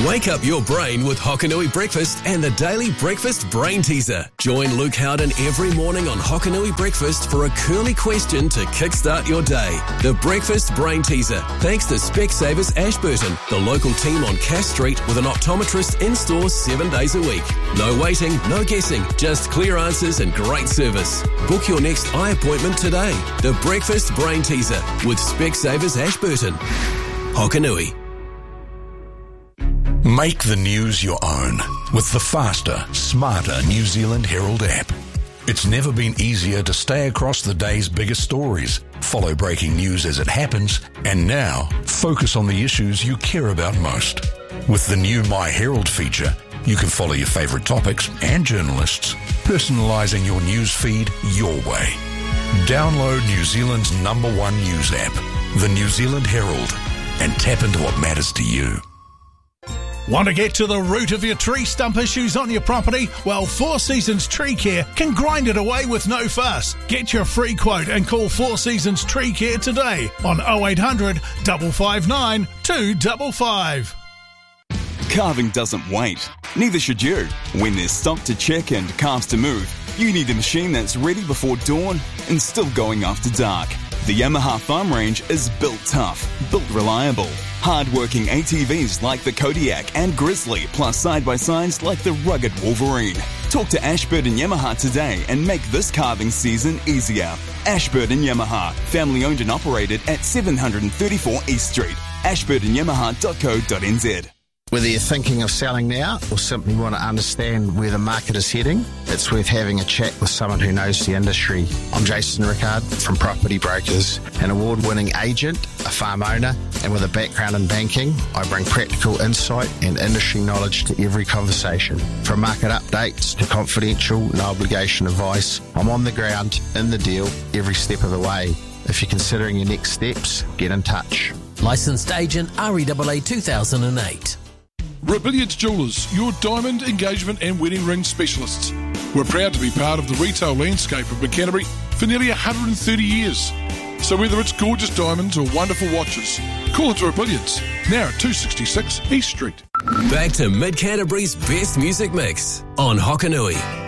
Wake up your brain with Hokanui Breakfast and the Daily Breakfast Brain Teaser. Join Luke Howden every morning on Hokanui Breakfast for a curly question to kickstart your day. The Breakfast Brain Teaser, thanks to Specsavers Ashburton, the local team on Cass Street with an optometrist in-store 7 days a week. No waiting, no guessing, just clear answers and great service. Book your next eye appointment today. The Breakfast Brain Teaser with Specsavers Ashburton. Hokanui. Make the news your own with the faster, smarter New Zealand Herald app. It's never been easier to stay across the day's biggest stories, follow breaking news as it happens, and now focus on the issues you care about most. With the new My Herald feature, you can follow your favourite topics and journalists, personalising your news feed your way. Download New Zealand's #1 news app, the New Zealand Herald, and tap into what matters to you. Want to get to the root of your tree stump issues on your property? Well, Four Seasons Tree Care can grind it away with no fuss. Get your free quote and call Four Seasons Tree Care today on 0800 559 255. Calving doesn't wait. Neither should you. When there's stock to check and calves to move, you need a machine that's ready before dawn and still going after dark. The Yamaha Farm Range is built tough, built reliable. Hard-working ATVs like the Kodiak and Grizzly, plus side-by-sides like the rugged Wolverine. Talk to Ashburton Yamaha today and make this calving season easier. Ashburton Yamaha, family-owned and operated at 734 East Street. ashburtonyamaha.co.nz. Whether you're thinking of selling now or simply want to understand where the market is heading, it's worth having a chat with someone who knows the industry. I'm Jason Rickard from Property Brokers, an award-winning agent, a farm owner, and with a background in banking, I bring practical insight and industry knowledge to every conversation. From market updates to confidential, no obligation advice, I'm on the ground, in the deal, every step of the way. If you're considering your next steps, get in touch. Licensed agent REAA 2008. Rebellions Jewellers, your diamond, engagement and wedding ring specialists. We're proud to be part of the retail landscape of Canterbury for nearly 130 years. So whether it's gorgeous diamonds or wonderful watches, call into Rebellions, now at 266 East Street. Back to Mid-Canterbury's best music mix on Hokanui.